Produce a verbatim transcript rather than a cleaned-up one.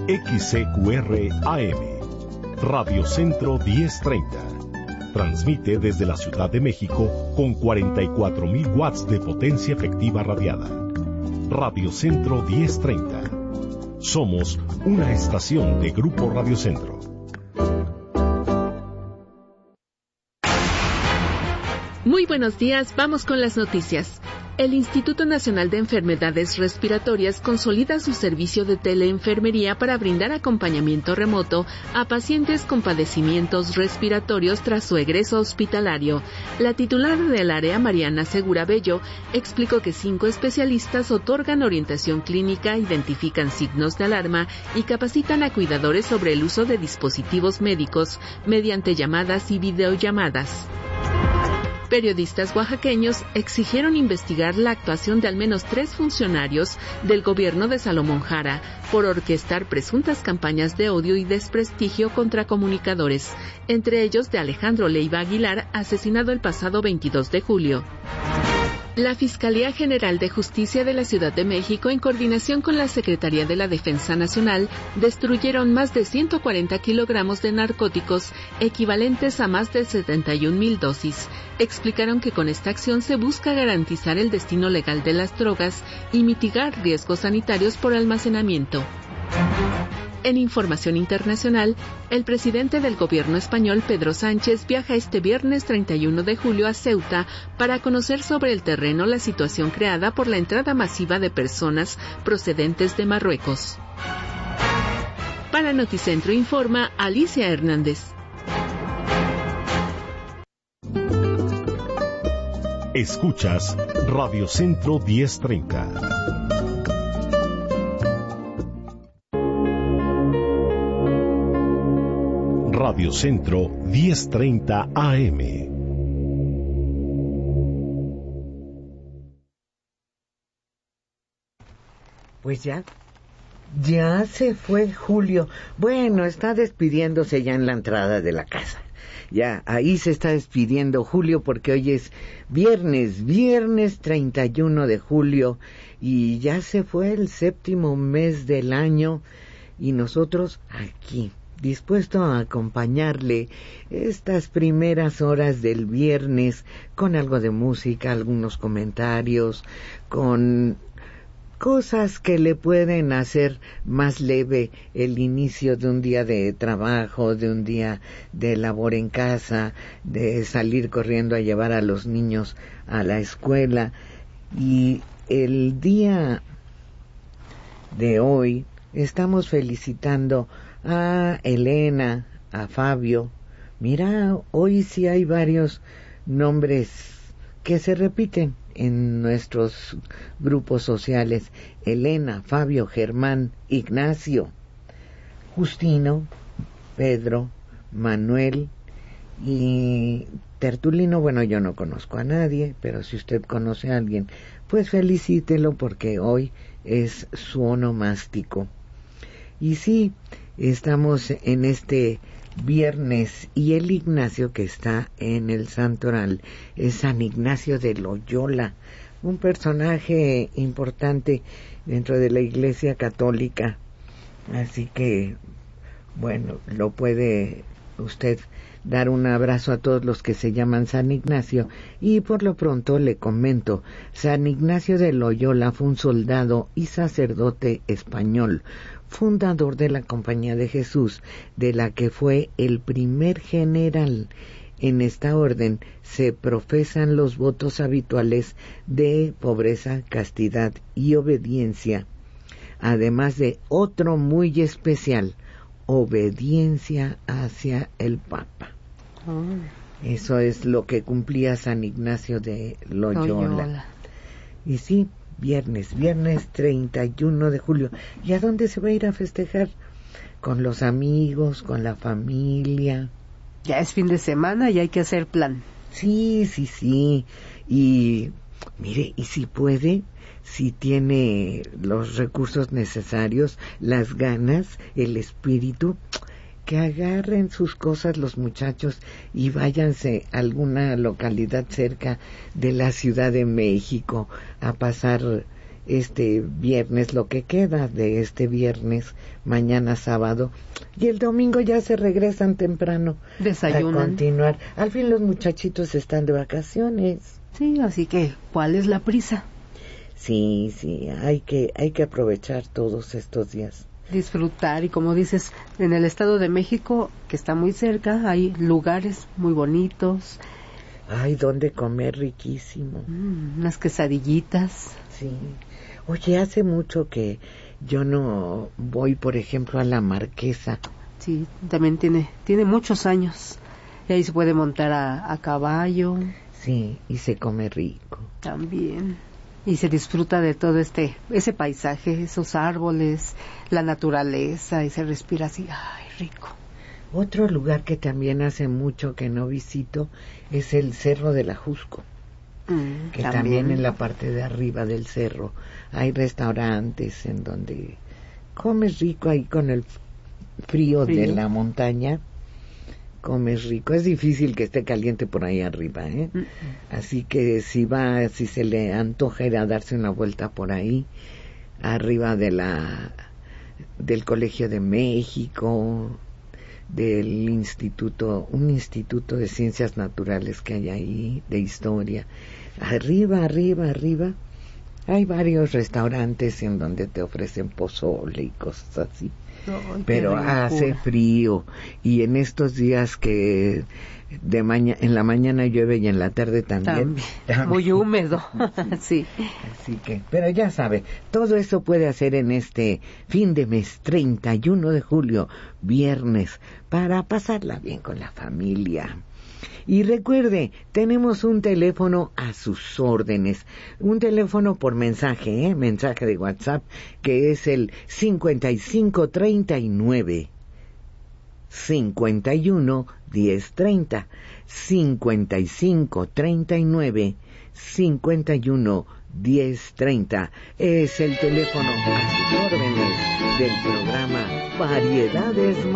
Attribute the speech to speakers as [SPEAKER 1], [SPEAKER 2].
[SPEAKER 1] X C Q R A M, Radio Centro diez treinta. Transmite desde la Ciudad de México con cuarenta y cuatro mil watts de potencia efectiva radiada. Radio Centro diez treinta. Somos una estación de Grupo Radio Centro.
[SPEAKER 2] Muy buenos días, vamos con las noticias. El Instituto Nacional de Enfermedades Respiratorias consolida su servicio de teleenfermería para brindar acompañamiento remoto a pacientes con padecimientos respiratorios tras su egreso hospitalario. La titular del área, Mariana Segura Bello, explicó que cinco especialistas otorgan orientación clínica, identifican signos de alarma y capacitan a cuidadores sobre el uso de dispositivos médicos mediante llamadas y videollamadas. Periodistas oaxaqueños exigieron investigar la actuación de al menos tres funcionarios del gobierno de Salomón Jara por orquestar presuntas campañas de odio y desprestigio contra comunicadores, entre ellos de Alejandro Leiva Aguilar, asesinado el pasado veintidós de julio. La Fiscalía General de Justicia de la Ciudad de México, en coordinación con la Secretaría de la Defensa Nacional, destruyeron más de ciento cuarenta kilogramos de narcóticos, equivalentes a más de setenta y un mil dosis. Explicaron que con esta acción se busca garantizar el destino legal de las drogas y mitigar riesgos sanitarios por almacenamiento. En información internacional, el presidente del gobierno español, Pedro Sánchez, viaja este viernes treinta y uno de julio a Ceuta para conocer sobre el terreno la situación creada por la entrada masiva de personas procedentes de Marruecos. Para Noticentro informa Alicia Hernández.
[SPEAKER 1] Escuchas Radio Centro diez treinta. Radio Centro diez treinta A M.
[SPEAKER 3] Pues ya, ya se fue Julio. Bueno, está despidiéndose ya en la entrada de la casa. Ya, ahí se está despidiendo Julio porque hoy es viernes, viernes treinta y uno de julio y ya se fue el séptimo mes del año y nosotros aquí, dispuesto a acompañarle estas primeras horas del viernes con algo de música, algunos comentarios, con cosas que le pueden hacer más leve el inicio de un día de trabajo, de un día de labor en casa, de salir corriendo a llevar a los niños a la escuela. Y el día de hoy estamos felicitando a Elena, a Fabio. Mira, hoy sí hay varios nombres que se repiten en nuestros grupos sociales: Elena, Fabio, Germán, Ignacio, Justino, Pedro, Manuel y Tertulino. Bueno, yo no conozco a nadie, pero si usted conoce a alguien, pues felicítelo porque hoy es su onomástico. Y sí, estamos en este viernes y el Ignacio que está en el santoral es San Ignacio de Loyola, un personaje importante dentro de la Iglesia Católica. Así que, bueno, lo puede usted dar un abrazo a todos los que se llaman San Ignacio. Y por lo pronto le comento, San Ignacio de Loyola fue un soldado y sacerdote español, fundador de la Compañía de Jesús, de la que fue el primer general. En esta orden se profesan los votos habituales de pobreza, castidad y obediencia, además de otro muy especial: obediencia hacia el Papa. Oh. Eso es lo que cumplía San Ignacio de Loyola. Loyola. Y sí, viernes, viernes treinta y uno de julio. ¿Y a dónde se va a ir a festejar? Con los amigos, con la familia.
[SPEAKER 4] Ya es fin de semana y hay que hacer plan.
[SPEAKER 3] Sí, sí, sí. Y mire, y si puede, si tiene los recursos necesarios, las ganas, el espíritu, que agarren sus cosas los muchachos y váyanse a alguna localidad cerca de la Ciudad de México a pasar este viernes, lo que queda de este viernes, mañana sábado, y el domingo ya se regresan temprano.
[SPEAKER 4] Desayunan.
[SPEAKER 3] A continuar. Al fin los muchachitos están de vacaciones.
[SPEAKER 4] Sí, así que, ¿cuál es la prisa?
[SPEAKER 3] Sí, sí, hay que, hay que aprovechar todos estos días.
[SPEAKER 4] Disfrutar, y como dices, en el Estado de México, que está muy cerca, hay lugares muy bonitos.
[SPEAKER 3] Ay, ¿dónde comer riquísimo?
[SPEAKER 4] Mm, unas quesadillitas.
[SPEAKER 3] Sí. Oye, hace mucho que yo no voy, por ejemplo, a la Marquesa.
[SPEAKER 4] Sí, también tiene, tiene muchos años. Y ahí se puede montar a, a caballo.
[SPEAKER 3] Sí, y se come rico.
[SPEAKER 4] También. Y se disfruta de todo este, ese paisaje, esos árboles, la naturaleza, y se respira así, ay, rico.
[SPEAKER 3] Otro lugar que también hace mucho que no visito es el Cerro del Ajusco.
[SPEAKER 4] Mm,
[SPEAKER 3] que
[SPEAKER 4] también.
[SPEAKER 3] también en la parte de arriba del cerro hay restaurantes en donde comes rico ahí con el frío, frío. de la montaña. Comes rico, es difícil que esté caliente por ahí arriba, ¿eh? Mm. Así que si va, si se le antoja ir a darse una vuelta por ahí, arriba de la del Colegio de México, del instituto, un instituto de ciencias naturales que hay ahí, de historia, arriba, arriba, arriba, hay varios restaurantes en donde te ofrecen pozole y cosas así. Ay, pero hace frío, y en estos días que de maña en la mañana llueve y en la tarde también,
[SPEAKER 4] también. también. Muy húmedo. Sí.
[SPEAKER 3] Así que, pero ya sabe, todo eso puede hacer en este fin de mes, treinta y uno de julio, viernes, para pasarla bien con la familia. Y recuerde, tenemos un teléfono a sus órdenes, un teléfono por mensaje, ¿eh? mensaje de WhatsApp, que es el cincuenta y cinco treinta y nueve, cincuenta y uno diez treinta, cincuenta y cinco treinta y nueve, cincuenta y uno diez treinta, es el teléfono a sus órdenes del programa Variedades